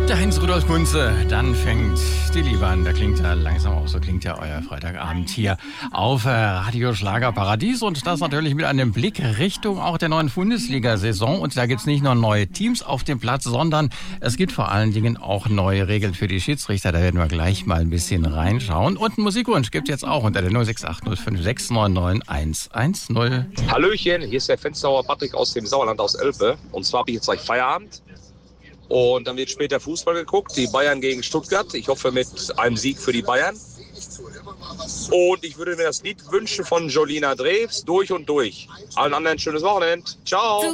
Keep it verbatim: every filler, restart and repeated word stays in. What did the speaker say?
Der Heinz-Rudolf Kunze, dann fängt die Liebe an. Da klingt ja langsam auch, so klingt ja euer Freitagabend hier auf Radio Schlager Paradies. Und das natürlich mit einem Blick Richtung auch der neuen Bundesliga-Saison. Und da gibt es nicht nur neue Teams auf dem Platz, sondern es gibt vor allen Dingen auch neue Regeln für die Schiedsrichter. Da werden wir gleich mal ein bisschen reinschauen. Und einen Musikwunsch gibt es jetzt auch unter der null sechs acht null fünf sechs neun neun eins eins null. Hallöchen, hier ist der Fensterauer Patrick aus dem Sauerland aus Elbe. Und zwar habe ich jetzt gleich Feierabend. Und dann wird später Fußball geguckt, die Bayern gegen Stuttgart. Ich hoffe mit einem Sieg für die Bayern. Und ich würde mir das Lied wünschen von Jolina Drews, Durch und Durch. Allen anderen ein schönes Wochenende. Ciao.